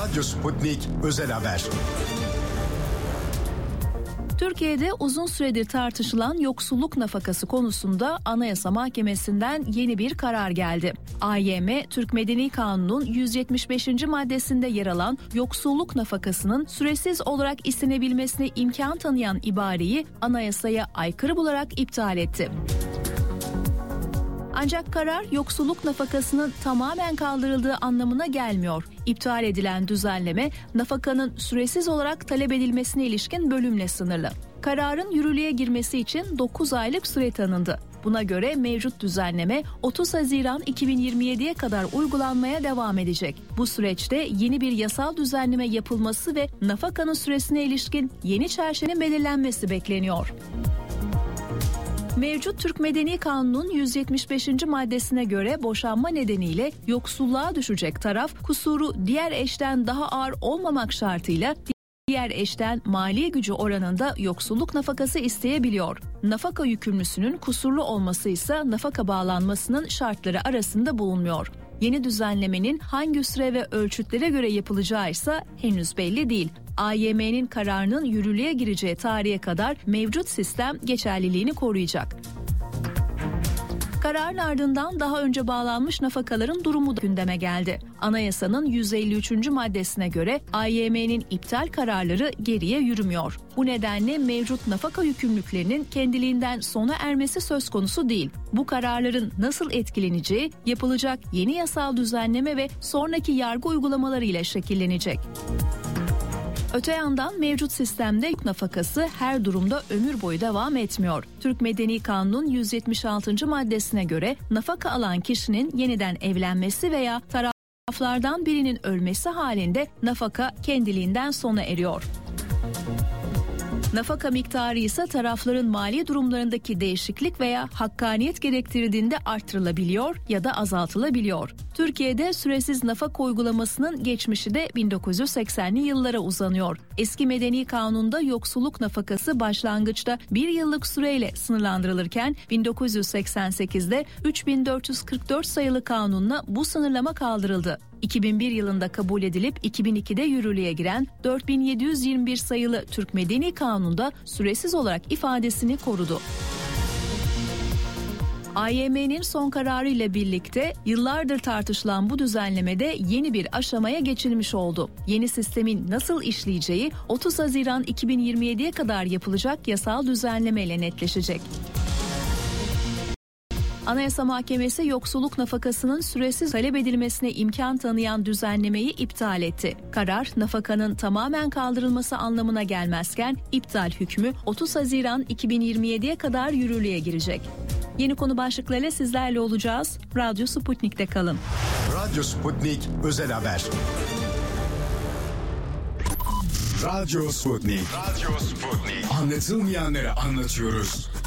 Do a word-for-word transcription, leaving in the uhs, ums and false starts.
Radyo Sputnik Özel Haber. Türkiye'de uzun süredir tartışılan yoksulluk nafakası konusunda Anayasa Mahkemesi'nden yeni bir karar geldi. A Y M, Türk Medeni Kanunu'nun yüz yetmiş beşinci maddesinde yer alan yoksulluk nafakasının süresiz olarak istenebilmesine imkan tanıyan ibareyi anayasaya aykırı bularak iptal etti. Ancak karar yoksulluk nafakasının tamamen kaldırıldığı anlamına gelmiyor. İptal edilen düzenleme nafakanın süresiz olarak talep edilmesine ilişkin bölümle sınırlı. Kararın yürürlüğe girmesi için dokuz aylık süre tanındı. Buna göre mevcut düzenleme otuz Haziran iki bin yirmi yediye kadar uygulanmaya devam edecek. Bu süreçte yeni bir yasal düzenleme yapılması ve nafakanın süresine ilişkin yeni çerçevenin belirlenmesi bekleniyor. Mevcut Türk Medeni Kanunu'nun yüz yetmiş beşinci maddesine göre boşanma nedeniyle yoksulluğa düşecek taraf kusuru diğer eşten daha ağır olmamak şartıyla diğer eşten mali gücü oranında yoksulluk nafakası isteyebiliyor. Nafaka yükümlüsünün kusurlu olması ise nafaka bağlanmasının şartları arasında bulunmuyor. Yeni düzenlemenin hangi süre ve ölçütlere göre yapılacağı ise henüz belli değil. A Y M'nin kararının yürürlüğe gireceği tarihe kadar mevcut sistem geçerliliğini koruyacak. Kararın ardından daha önce bağlanmış nafakaların durumu da gündeme geldi. Anayasanın yüz elli üçüncü maddesine göre A Y M'nin iptal kararları geriye yürümüyor. Bu nedenle mevcut nafaka yükümlülüklerinin kendiliğinden sona ermesi söz konusu değil. Bu kararların nasıl etkileneceği yapılacak yeni yasal düzenleme ve sonraki yargı uygulamaları ile şekillenecek. Öte yandan mevcut sistemde yük nafakası her durumda ömür boyu devam etmiyor. Türk Medeni Kanunu'nun yüz yetmiş altıncı maddesine göre nafaka alan kişinin yeniden evlenmesi veya taraflardan birinin ölmesi halinde nafaka kendiliğinden sona eriyor. Nafaka miktarı ise tarafların mali durumlarındaki değişiklik veya hakkaniyet gerektirdiğinde artırılabiliyor ya da azaltılabiliyor. Türkiye'de süresiz nafaka uygulamasının geçmişi de bin dokuz yüz seksenli yıllara uzanıyor. Eski Medeni Kanun'da yoksulluk nafakası başlangıçta bir yıllık süreyle sınırlandırılırken bin dokuz yüz seksen sekizde üç bin dört yüz kırk dört sayılı kanunla bu sınırlama kaldırıldı. iki bin bir yılında kabul edilip iki bin ikide yürürlüğe giren dört bin yedi yüz yirmi bir sayılı Türk Medeni Kanunu'nda süresiz olarak ifadesini korudu. A Y M'nin son kararı ile birlikte yıllardır tartışılan bu düzenlemede yeni bir aşamaya geçilmiş oldu. Yeni sistemin nasıl işleyeceği otuz Haziran iki bin yirmi yediye kadar yapılacak yasal düzenleme ile netleşecek. Anayasa Mahkemesi yoksulluk nafakasının süresiz talep edilmesine imkan tanıyan düzenlemeyi iptal etti. Karar, nafakanın tamamen kaldırılması anlamına gelmezken iptal hükmü otuz Haziran iki bin yirmi yediye kadar yürürlüğe girecek. Yeni konu başlıklarıyla sizlerle olacağız. Radyo Sputnik'te kalın. Radyo Sputnik Özel Haber. Radyo Sputnik. Radyo Sputnik. Anlatılmayanları anlatıyoruz.